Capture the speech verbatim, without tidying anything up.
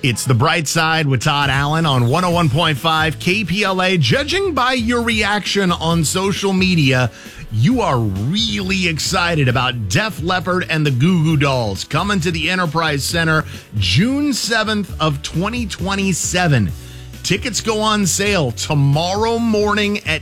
It's The Bright Side with Todd Allen on one oh one point five K P L A. Judging by your reaction on social media, you are really excited about Def Leppard and the Goo Goo Dolls coming to the Enterprise Center June seventh of twenty twenty-seven. Tickets go on sale tomorrow morning at